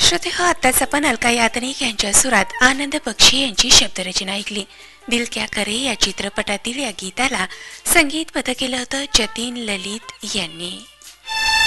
श्रोते हो, आत्ताच आपण अलका याज्ञनिक यांच्या सुरात आनंद बक्षी यांची शब्दरचना ऐकली. दिल क्या करे या चित्रपटातील या गीताला संगीतबद्ध केलं होतं जतीन ललित यांनी.